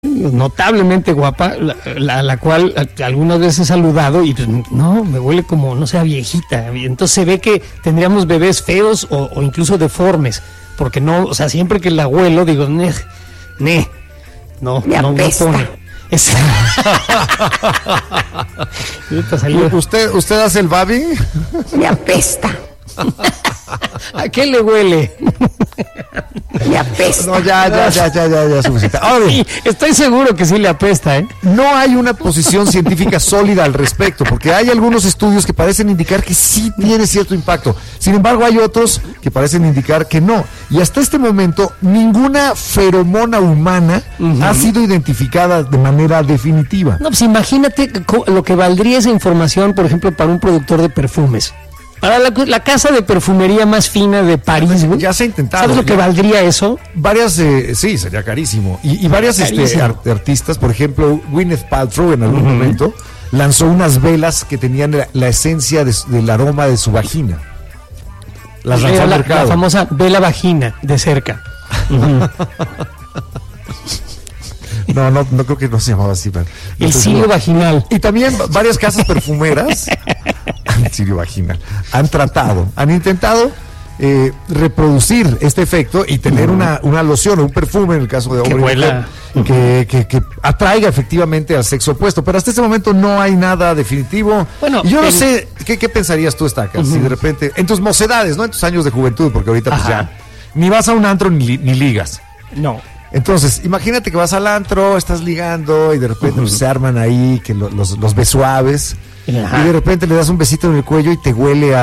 notablemente guapa, la cual algunas veces he saludado y pues no, me huele como, no sé, a viejita. Y entonces se ve que tendríamos bebés feos o incluso deformes, porque no, o sea, siempre que la huelo digo, no pone. ¿Usted hace el babi? Me apesta. ¿A qué le huele? Me apesta. No, ya, suficiente. Sí, estoy seguro que sí le apesta, ¿eh? No hay una posición científica sólida al respecto, porque hay algunos estudios que parecen indicar que sí tiene cierto impacto. Sin embargo, hay otros que parecen indicar que no. Y hasta este momento, ninguna feromona humana ha sido identificada de manera definitiva. No, pues imagínate lo que valdría esa información, por ejemplo, para un productor de perfumes. Para la casa de perfumería más fina de París, ¿no? Ya se ha intentado. ¿Sabes lo que valdría eso? Varias, sí, sería carísimo. Y varias artistas, por ejemplo, Gwyneth Paltrow en algún momento lanzó unas velas que tenían la esencia del aroma de su vagina. Las lanzó al mercado. La famosa vela vagina de cerca. No creo que no se llamaba así. El cirio vaginal. Y también varias casas perfumeras cirio vaginal han intentado reproducir este efecto y tener una loción o un perfume, en el caso de hombre, que atraiga efectivamente al sexo opuesto, pero hasta este momento no hay nada definitivo. Bueno, yo no sé, ¿qué pensarías tú, Stacas? Si de repente, en tus mocedades, no en tus años de juventud, porque ahorita pues ya ni vas a un antro ni ligas. No. Entonces, imagínate que vas al antro, estás ligando y de repente pues, se arman ahí que los besuaves. Y de repente le das un besito en el cuello y te huele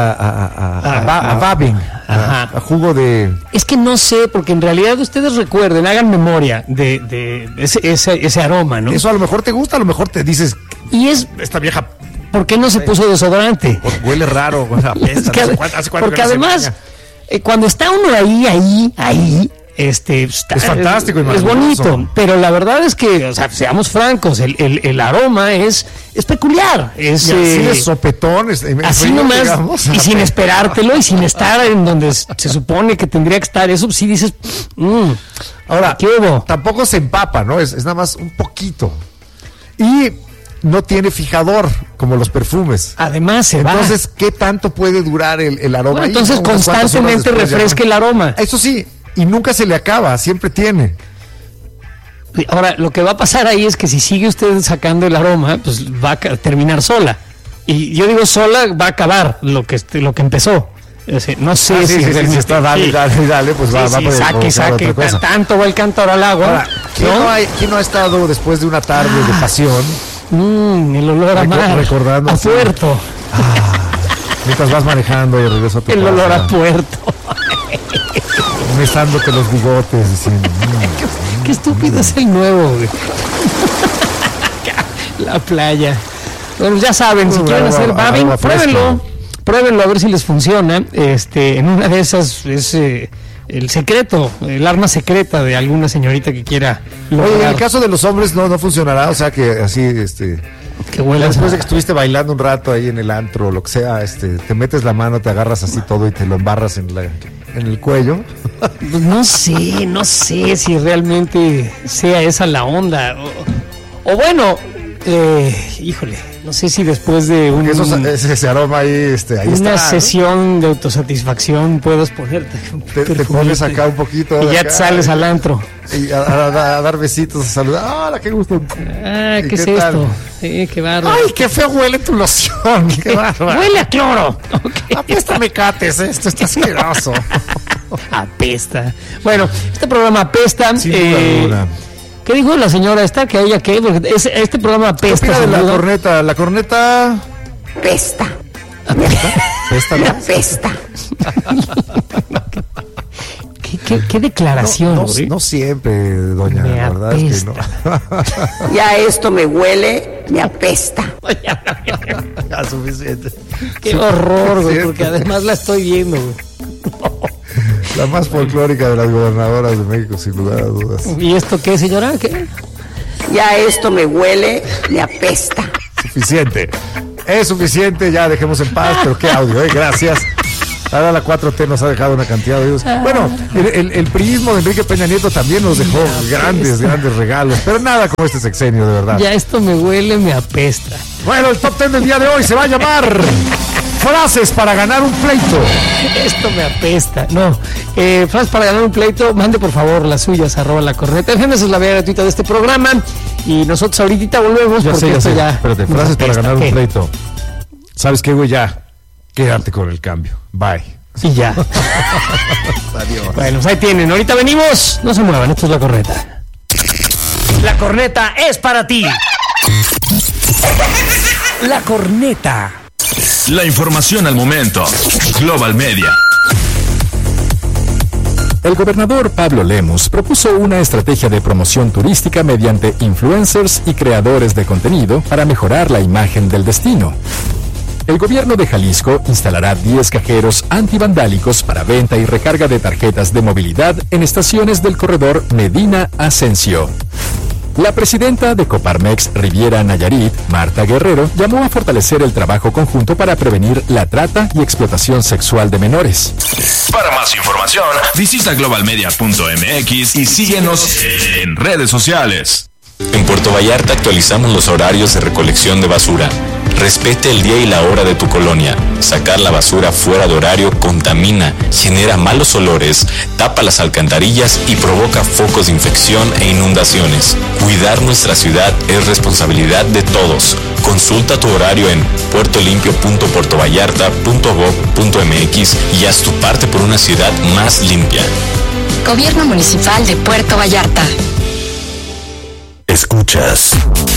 a babing, a jugo de... Es que no sé, porque en realidad ustedes recuerden, hagan memoria de ese aroma, ¿no? Eso a lo mejor te gusta, a lo mejor te dices... Y es... Esta vieja... ¿Por qué no se puso desodorante? Huele raro, apesta, ¿hace cuánto porque además, cuando está uno ahí... es fantástico, es bonito, pero la verdad es que, o sea, seamos francos, el aroma es peculiar, es así de sopetón, así nomás, digamos, y sin esperártelo y sin estar en donde se supone que tendría que estar, eso sí dices, ahora, ¿qué hubo? Tampoco se empapa, ¿no? Es nada más un poquito. Y no tiene fijador como los perfumes. Además entonces, ¿qué tanto puede durar el aroma? Bueno, entonces constantemente refresca el aroma. Eso sí. Y nunca se le acaba, siempre tiene. Ahora, lo que va a pasar ahí es que si sigue usted sacando el aroma, pues va a terminar sola. Y yo digo sola, va a acabar lo que empezó. No sé si está dale, pues va a saque. Tanto va el cántaro al agua. Ahora, ¿quién no ha estado después de una tarde de pasión? El olor a mar. Recordando a puerto. Mientras vas manejando y regreso a tu casa. El olor a puerto. Besándote los bigotes, diciendo... Qué estúpido es el nuevo, güey. La playa. Bueno, ya saben, si quieren hacer babbing, pruébenlo a ver si les funciona. En una de esas es el secreto, el arma secreta de alguna señorita que quiera lograr. Oye, en el caso de los hombres no funcionará, o sea que así, que huelas después de que estuviste bailando un rato ahí en el antro o lo que sea, te metes la mano, te agarras así todo y te lo embarras en el cuello. Pues no sé si realmente sea esa la onda. O bueno, híjole, no sé si después de ese aroma ahí, ahí una está, sesión de autosatisfacción puedes ponerte te pones acá un poquito y ya te sales al antro y a dar besitos, a saludar. ¡Hola, qué gusto! ¿Qué es esto? Sí, qué bárbaro. ¡Ay, qué feo huele tu loción! ¡Qué bárbaro! ¡Huele a cloro! Okay. Apesta mecates, esto está asqueroso. Apesta. Bueno, este programa apesta. Sin duda alguna. ¿Qué dijo la señora esta? ¿Que ella qué? Porque este programa apesta. ¿Qué opina de la corneta? La corneta... Pesta. ¿Pesta? Me apesta. ¿Qué declaración? No siempre, doña, me la verdad apesta. es que no. Ya esto me huele, me apesta. Ya, suficiente. Qué horror, güey, porque además la estoy viendo, güey. La más folclórica de las gobernadoras de México, sin lugar a dudas. ¿Y esto qué, señora? ¿Qué? Ya esto me huele, me apesta. Suficiente. Es suficiente, ya dejemos en paz, pero qué audio, gracias. Ahora la 4T nos ha dejado una cantidad de ellos. Bueno, el priismo de Enrique Peña Nieto también nos dejó grandes regalos, pero nada como este sexenio, de verdad. Ya esto me huele, me apesta. Bueno, el top 10 del día de hoy se va a llamar frases para ganar un pleito. Esto me apesta. No, frases para ganar un pleito, mande por favor las suyas, @lacorneta. Esa es la vía gratuita de este programa. Y nosotros ahorita volvemos porque esto ya... Espérate, frases para ganar un pleito. ¿Sabes qué, güey? Ya, quédate con el cambio. Bye. Y ya. Adiós. Bueno, pues ahí tienen. Ahorita venimos. No se muevan, esto es La Corneta. La Corneta es para ti. La Corneta. La información al momento. Global Media. El gobernador Pablo Lemus propuso una estrategia de promoción turística mediante influencers y creadores de contenido para mejorar la imagen del destino. El gobierno de Jalisco instalará 10 cajeros antivandálicos para venta y recarga de tarjetas de movilidad en estaciones del corredor Medina-Ascencio. La presidenta de Coparmex Riviera Nayarit, Marta Guerrero, llamó a fortalecer el trabajo conjunto para prevenir la trata y explotación sexual de menores. Para más información, visita globalmedia.mx y síguenos en redes sociales. En Puerto Vallarta actualizamos los horarios de recolección de basura. Respete el día y la hora de tu colonia. Sacar la basura fuera de horario contamina, genera malos olores, tapa las alcantarillas y provoca focos de infección e inundaciones. Cuidar nuestra ciudad es responsabilidad de todos. Consulta tu horario en puertolimpio.puertovallarta.gov.mx y haz tu parte por una ciudad más limpia. Gobierno Municipal de Puerto Vallarta. Escuchas